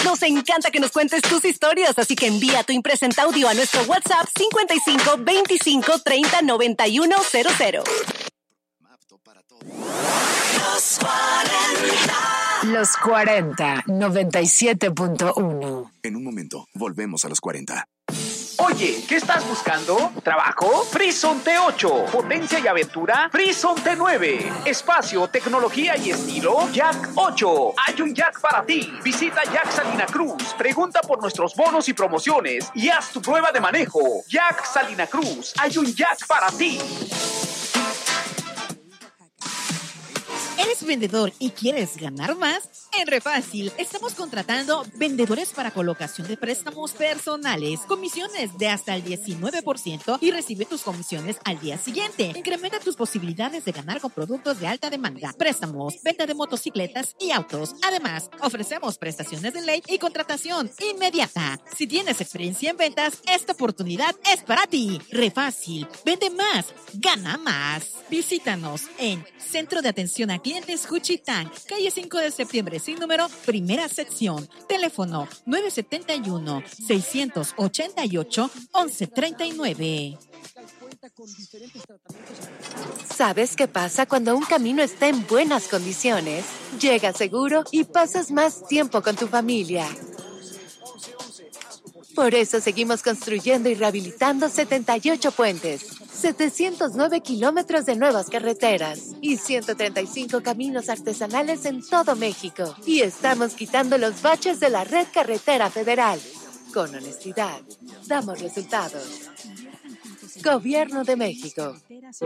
Nos encanta que nos cuentes tus historias, así que envía tu impresenta audio a nuestro WhatsApp 55 25 30 91 00. Los 40, 97.1. En un momento, volvemos a los 40. Oye, ¿qué estás buscando? ¿Trabajo? Frison T8. ¿Potencia y aventura? Frison T9. ¿Espacio, tecnología y estilo? Jack 8. Hay un Jack para ti. Visita Jack Salina Cruz. Pregunta por nuestros bonos y promociones y haz tu prueba de manejo. Jack Salina Cruz. Hay un Jack para ti. ¿Eres vendedor y quieres ganar más? En Refácil estamos contratando vendedores para colocación de préstamos personales, comisiones de hasta el 19% y recibe tus comisiones al día siguiente. Incrementa tus posibilidades de ganar con productos de alta demanda, préstamos, venta de motocicletas y autos. Además, ofrecemos prestaciones de ley y contratación inmediata. Si tienes experiencia en ventas, esta oportunidad es para ti. Refácil, vende más, gana más. Visítanos en Centro de Atención a Clientes Juchitán, calle 5 de septiembre, sin número, primera sección. Teléfono 971-688-1139. ¿Sabes qué pasa cuando un camino está en buenas condiciones? Llega seguro y pasas más tiempo con tu familia. Por eso seguimos construyendo y rehabilitando 78 puentes, 709 kilómetros de nuevas carreteras y 135 caminos artesanales en todo México. Y estamos quitando los baches de la red carretera federal. Con honestidad, damos resultados. Gobierno de México.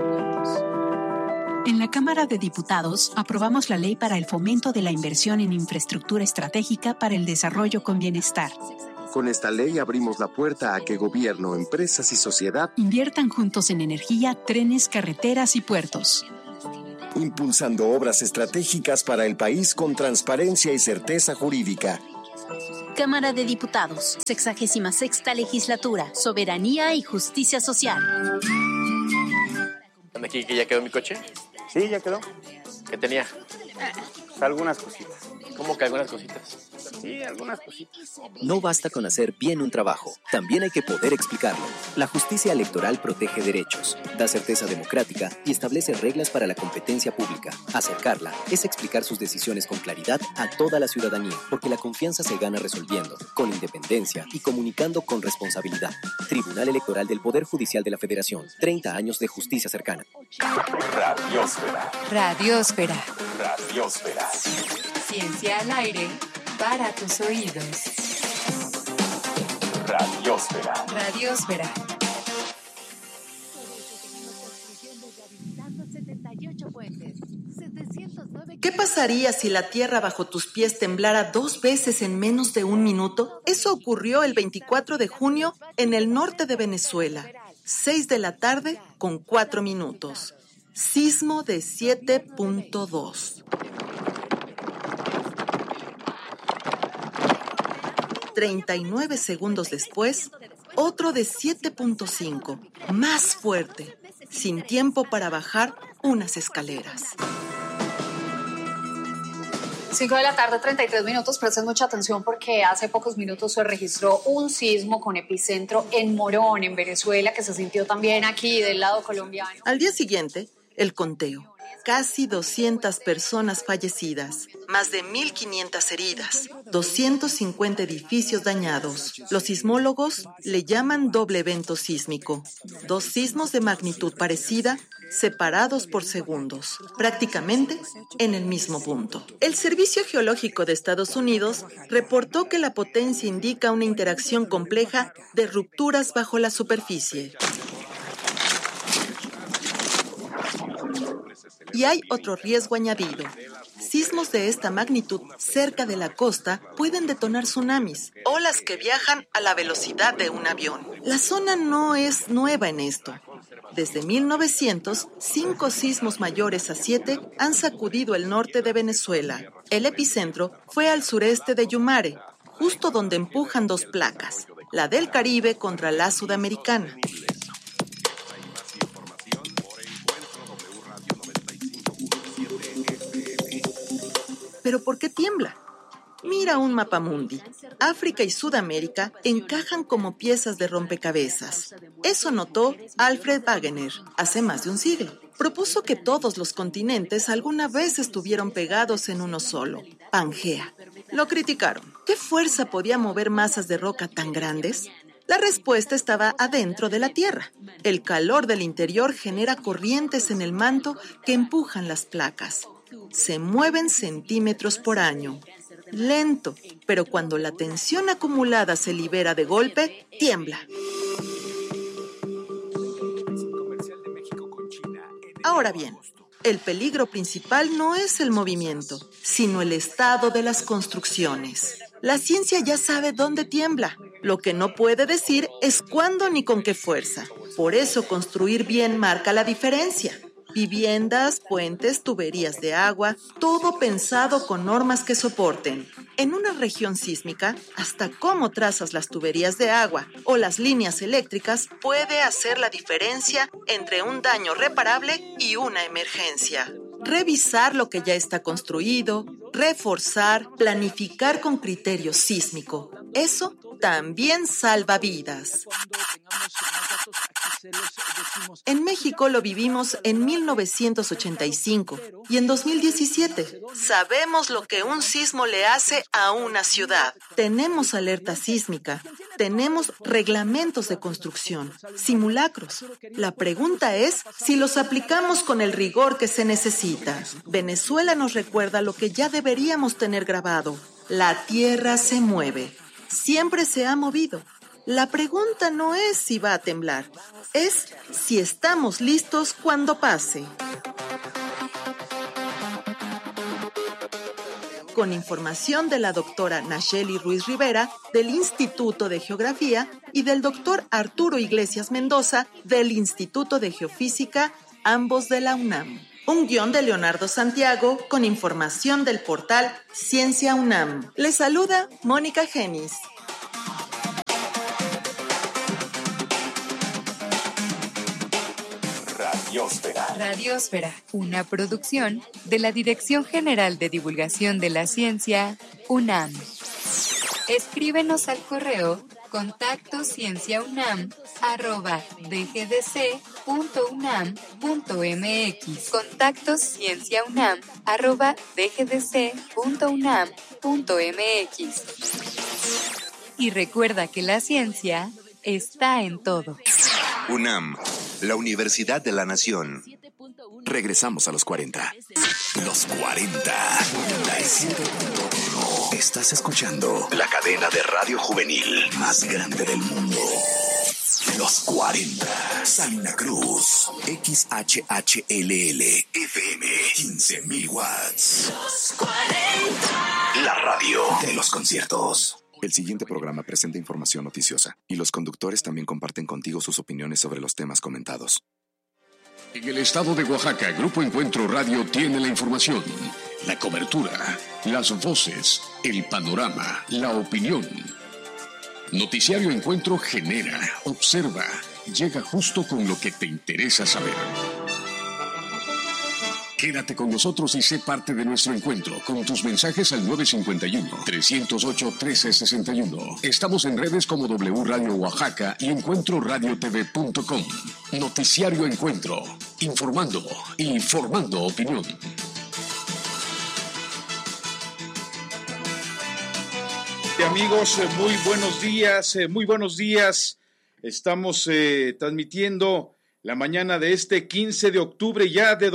En la Cámara de Diputados aprobamos la ley para el fomento de la inversión en infraestructura estratégica para el desarrollo con bienestar. Con esta ley abrimos la puerta a que gobierno, empresas y sociedad inviertan juntos en energía, trenes, carreteras y puertos. Impulsando obras estratégicas para el país con transparencia y certeza jurídica. Cámara de Diputados, 66ª Legislatura, Soberanía y Justicia Social. ¿Aquí que ya quedó mi coche? Sí, ya quedó. ¿Qué tenía? Algunas cositas. ¿Cómo que algunas cositas? Sí, algunas cositas. No basta con hacer bien un trabajo, también hay que poder explicarlo. La justicia electoral protege derechos, da certeza democrática y establece reglas para la competencia pública. Acercarla es explicar sus decisiones con claridad a toda la ciudadanía, porque la confianza se gana resolviendo, con independencia y comunicando con responsabilidad. Tribunal Electoral del Poder Judicial de la Federación. 30 años de justicia cercana. Radiosfera. Radiosfera. Radiosfera. Ciencia al aire para tus oídos. Radiosfera. Radiosfera. ¿Qué pasaría si la tierra bajo tus pies temblara 2 veces en menos de 1 minuto? Eso ocurrió el 24 de junio en el norte de Venezuela. 6 de la tarde con 4 minutos. Sismo de 7.2. 39 segundos después, otro de 7.5, más fuerte, sin tiempo para bajar unas escaleras. 5 de la tarde, 33 minutos. Presten mucha atención porque hace pocos minutos se registró un sismo con epicentro en Morón, en Venezuela, que se sintió también aquí del lado colombiano. Al día siguiente, el conteo. Casi 200 personas fallecidas, más de 1.500 heridas, 250 edificios dañados. Los sismólogos le llaman doble evento sísmico. 2 sismos de magnitud parecida, separados por segundos, prácticamente en el mismo punto. El Servicio Geológico de Estados Unidos reportó que la potencia indica una interacción compleja de rupturas bajo la superficie. Y hay otro riesgo añadido. Sismos de esta magnitud cerca de la costa pueden detonar tsunamis, olas que viajan a la velocidad de un avión. La zona no es nueva en esto. Desde 1900, 5 sismos mayores a 7 han sacudido el norte de Venezuela. El epicentro fue al sureste de Yumare, justo donde empujan 2 placas, la del Caribe contra la sudamericana. ¿Pero por qué tiembla? Mira un mapamundi. África y Sudamérica encajan como piezas de rompecabezas. Eso notó Alfred Wegener hace más de un siglo. Propuso que todos los continentes alguna vez estuvieron pegados en uno solo, Pangea. Lo criticaron. ¿Qué fuerza podía mover masas de roca tan grandes? La respuesta estaba adentro de la Tierra. El calor del interior genera corrientes en el manto que empujan las placas. Se mueven centímetros por año. Lento, pero cuando la tensión acumulada se libera de golpe, tiembla. Ahora bien, el peligro principal no es el movimiento, sino el estado de las construcciones. La ciencia ya sabe dónde tiembla. Lo que no puede decir es cuándo ni con qué fuerza. Por eso construir bien marca la diferencia. Viviendas, puentes, tuberías de agua, todo pensado con normas que soporten. En una región sísmica, hasta cómo trazas las tuberías de agua o las líneas eléctricas puede hacer la diferencia entre un daño reparable y una emergencia. Revisar lo que ya está construido, reforzar, planificar con criterio sísmico. Eso también salva vidas. En México lo vivimos en 1985 y en 2017. Sabemos lo que un sismo le hace a una ciudad. Tenemos alerta sísmica, tenemos reglamentos de construcción, simulacros. La pregunta es si los aplicamos con el rigor que se necesita. Venezuela nos recuerda lo que ya deberíamos tener grabado. La tierra se mueve. Siempre se ha movido. La pregunta no es si va a temblar, es si estamos listos cuando pase. Con información de la doctora Nacheli Ruiz Rivera, del Instituto de Geografía, y del doctor Arturo Iglesias Mendoza, del Instituto de Geofísica, ambos de la UNAM. Un guión de Leonardo Santiago, con información del portal Ciencia UNAM. Les saluda Mónica Genis. Radiósfera, una producción de la Dirección General de Divulgación de la Ciencia, UNAM. Escríbenos al correo contactoscienciaunam@dgdc.unam.mx. contactoscienciaunam@dgdc.unam.mx. Y recuerda que la ciencia está en todo. UNAM, la Universidad de la Nación. Regresamos a los 40. Los 40. 97.1. Estás escuchando la cadena de radio juvenil más grande del mundo. Los 40. Salina Cruz. XHHLL. FM. 15,000 watts. Los 40. La radio de los conciertos. El siguiente programa presenta información noticiosa y los conductores también comparten contigo sus opiniones sobre los temas comentados. En el estado de Oaxaca, Grupo Encuentro Radio tiene la información, la cobertura, las voces, el panorama, la opinión. Noticiario Encuentro genera, observa, llega justo con lo que te interesa saber. Quédate con nosotros y sé parte de nuestro encuentro con tus mensajes al 951-308-1361. Estamos en redes como W Radio Oaxaca y EncuentroRadioTV.com. Noticiario Encuentro, informando y formando opinión. Amigos, muy buenos días. Estamos transmitiendo la mañana de este 15 de octubre ya de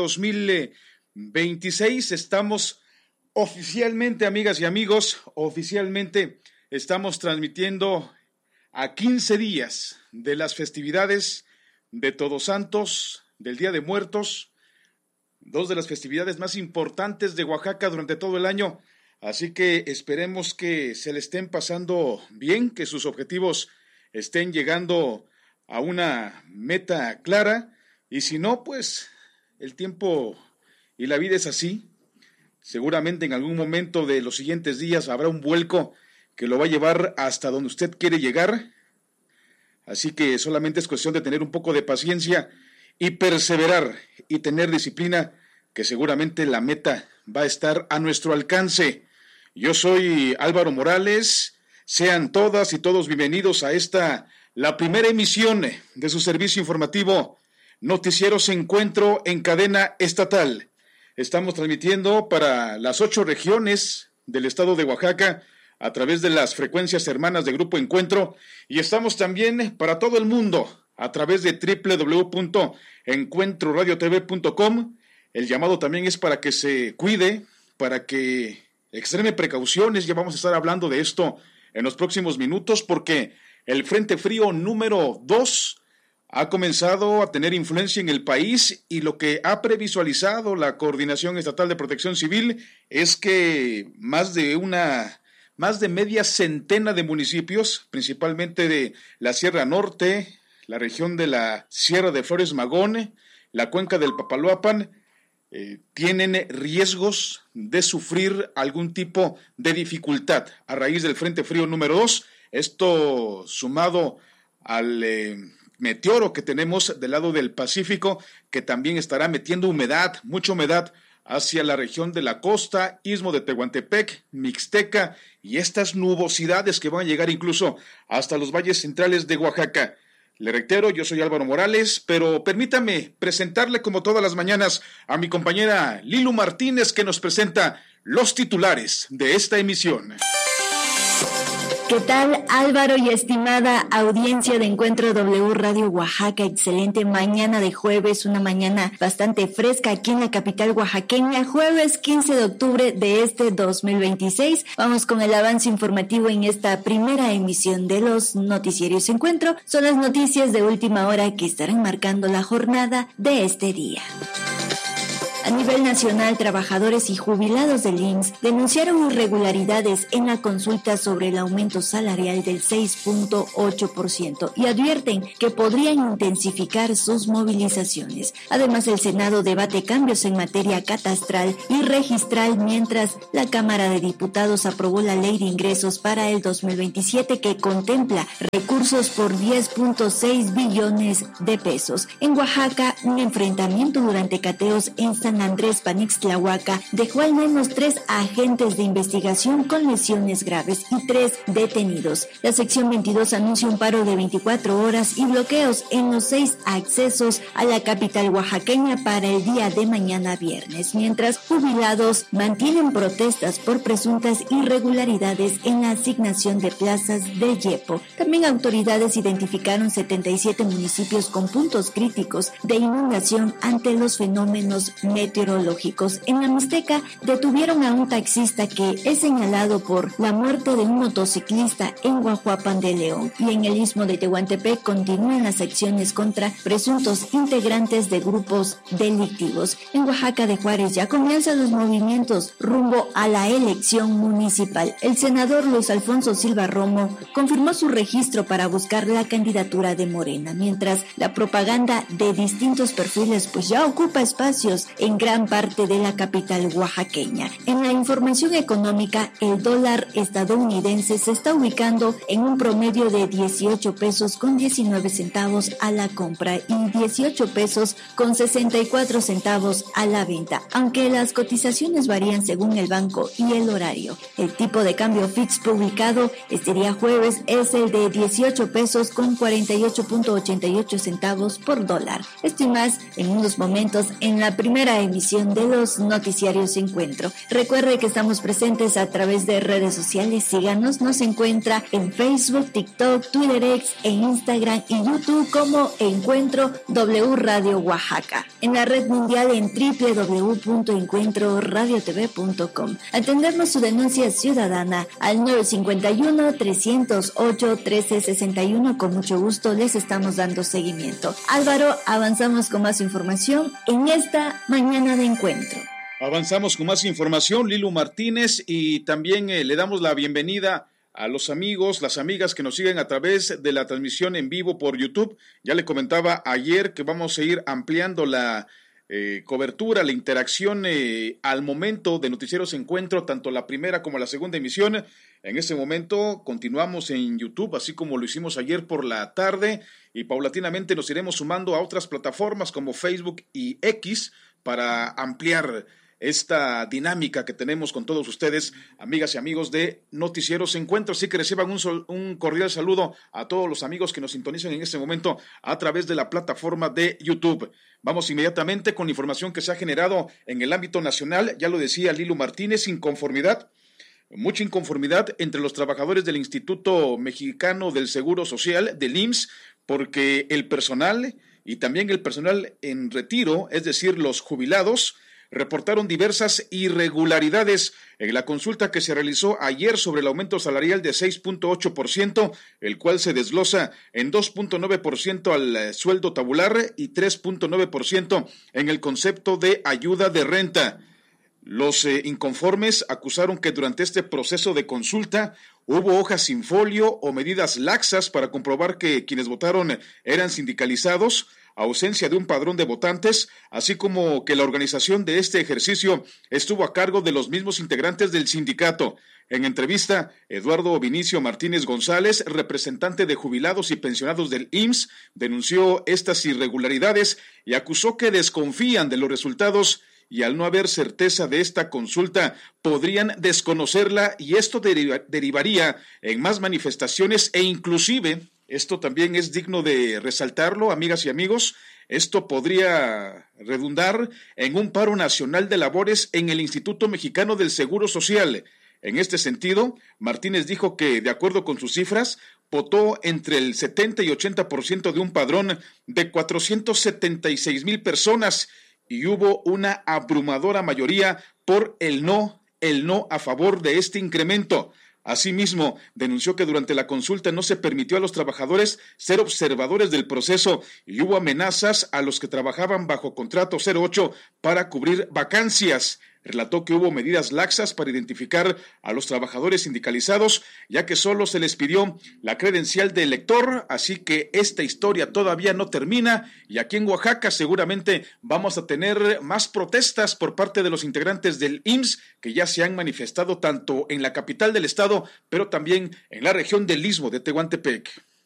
2026. Estamos oficialmente, amigas y amigos, estamos transmitiendo a 15 días de las festividades de Todos Santos, del Día de Muertos, dos de las festividades más importantes de Oaxaca durante todo el año. Así que esperemos que se le estén pasando bien, que sus objetivos estén llegando a una meta clara, y si no, pues el tiempo y la vida es así. Seguramente en algún momento de los siguientes días habrá un vuelco que lo va a llevar hasta donde usted quiere llegar. Así que solamente es cuestión de tener un poco de paciencia y perseverar y tener disciplina, que seguramente la meta va a estar a nuestro alcance. Yo soy Álvaro Morales. Sean todas y todos bienvenidos a la primera emisión de su servicio informativo Noticieros Encuentro en cadena estatal. Estamos transmitiendo para las 8 regiones del estado de Oaxaca a través de las frecuencias hermanas de Grupo Encuentro y estamos también para todo el mundo a través de www.encuentroradiotv.com. El llamado también es para que se cuide, para que extreme precauciones. Ya vamos a estar hablando de esto en los próximos minutos porque el Frente Frío número 2 ha comenzado a tener influencia en el país y lo que ha previsualizado la Coordinación Estatal de Protección Civil es que más de media centena de municipios, principalmente de la Sierra Norte, la región de la Sierra de Flores Magón, la cuenca del Papaloapan, tienen riesgos de sufrir algún tipo de dificultad a raíz del Frente Frío número 2. Esto sumado al meteoro que tenemos del lado del Pacífico, que también estará metiendo humedad, mucha humedad, hacia la región de la costa, Istmo de Tehuantepec, Mixteca, y estas nubosidades que van a llegar incluso hasta los valles centrales de Oaxaca. Le reitero, yo soy Álvaro Morales, pero permítame presentarle como todas las mañanas a mi compañera Lilu Martínez, que nos presenta los titulares de esta emisión. ¿Qué tal, Álvaro y estimada audiencia de Encuentro W Radio Oaxaca? Excelente mañana de jueves, una mañana bastante fresca aquí en la capital oaxaqueña, jueves 15 de octubre de este 2026. Vamos con el avance informativo en esta primera emisión de los Noticiarios Encuentro. Son las noticias de última hora que estarán marcando la jornada de este día. A nivel nacional, trabajadores y jubilados del IMSS denunciaron irregularidades en la consulta sobre el aumento salarial del 6.8% y advierten que podrían intensificar sus movilizaciones. Además, el Senado debate cambios en materia catastral y registral, mientras la Cámara de Diputados aprobó la Ley de Ingresos para el 2027 que contempla recursos por 10.6 billones de pesos. En Oaxaca, un enfrentamiento durante cateos en San Andrés Panixtlahuaca dejó al menos 3 agentes de investigación con lesiones graves y 3 detenidos. La sección 22 anuncia un paro de 24 horas y bloqueos en los 6 accesos a la capital oaxaqueña para el día de mañana viernes, mientras jubilados mantienen protestas por presuntas irregularidades en la asignación de plazas de YEPO. También autoridades identificaron 77 municipios con puntos críticos de inundación ante los fenómenos meteorológicos. En la Mixteca detuvieron a un taxista que es señalado por la muerte de un motociclista en Guajuapan de León, y en el Istmo de Tehuantepec continúan las acciones contra presuntos integrantes de grupos delictivos. En Oaxaca de Juárez ya comienzan los movimientos rumbo a la elección municipal. El senador Luis Alfonso Silva Romo confirmó su registro para buscar la candidatura de Morena, mientras la propaganda de distintos perfiles pues ya ocupa espacios en gran parte de la capital oaxaqueña. En la información económica, el dólar estadounidense se está ubicando en un promedio de 18 pesos con 19 centavos a la compra y 18 pesos con 64 centavos a la venta, aunque las cotizaciones varían según el banco y el horario. El tipo de cambio fix publicado este día jueves es el de 18 pesos con 48.88 centavos por dólar. Esto y más en unos momentos en la primera emisión de los Noticiarios Encuentro. Recuerde que estamos presentes a través de redes sociales. Síganos, nos encuentra en Facebook, TikTok, Twitter X, en Instagram y YouTube como Encuentro W Radio Oaxaca. En la red mundial en www.encuentroradiotv.com. Atendernos su denuncia ciudadana al 951-308-1361. Con mucho gusto les estamos dando seguimiento. Álvaro, avanzamos con más información en esta mañana de encuentro. Avanzamos con más información, Lilu Martínez, y también le damos la bienvenida a los amigos, las amigas que nos siguen a través de la transmisión en vivo por YouTube. Ya le comentaba ayer que vamos a ir ampliando la cobertura, la interacción al momento de Noticieros Encuentro, tanto la primera como la segunda emisión. En este momento continuamos en YouTube, así como lo hicimos ayer por la tarde, y paulatinamente nos iremos sumando a otras plataformas como Facebook y X para ampliar esta dinámica que tenemos con todos ustedes, amigas y amigos de Noticieros Encuentros. Así que reciban un cordial saludo a todos los amigos que nos sintonizan en este momento a través de la plataforma de YouTube. Vamos inmediatamente con la información que se ha generado en el ámbito nacional. Ya lo decía Lilu Martínez, mucha inconformidad entre los trabajadores del Instituto Mexicano del Seguro Social, del IMSS, porque el personal y también el personal en retiro, es decir, los jubilados, reportaron diversas irregularidades en la consulta que se realizó ayer sobre el aumento salarial de 6.8%, el cual se desglosa en 2.9% al sueldo tabular y 3.9% en el concepto de ayuda de renta. Los inconformes acusaron que durante este proceso de consulta hubo hojas sin folio o medidas laxas para comprobar que quienes votaron eran sindicalizados, ausencia de un padrón de votantes, así como que la organización de este ejercicio estuvo a cargo de los mismos integrantes del sindicato. En entrevista, Eduardo Vinicio Martínez González, representante de jubilados y pensionados del IMSS, denunció estas irregularidades y acusó que desconfían de los resultados y al no haber certeza de esta consulta podrían desconocerla y esto derivaría en más manifestaciones e inclusive, esto también es digno de resaltarlo, amigas y amigos, esto podría redundar en un paro nacional de labores en el Instituto Mexicano del Seguro Social. En este sentido, Martínez dijo que, de acuerdo con sus cifras, votó entre el 70 y 80% de un padrón de 476,000 personas y hubo una abrumadora mayoría por el no a favor de este incremento. Asimismo, denunció que durante la consulta no se permitió a los trabajadores ser observadores del proceso y hubo amenazas a los que trabajaban bajo contrato 08 para cubrir vacancias. Relató que hubo medidas laxas para identificar a los trabajadores sindicalizados, ya que solo se les pidió la credencial de elector, así que esta historia todavía no termina y aquí en Oaxaca seguramente vamos a tener más protestas por parte de los integrantes del IMSS que ya se han manifestado tanto en la capital del estado, pero también en la región del Istmo de Tehuantepec.